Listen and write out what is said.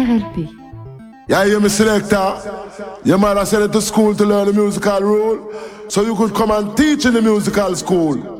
RLP. Yeah, you me selector. Your mother sent you to school to learn the musical role, so you could come and teach in the musical school.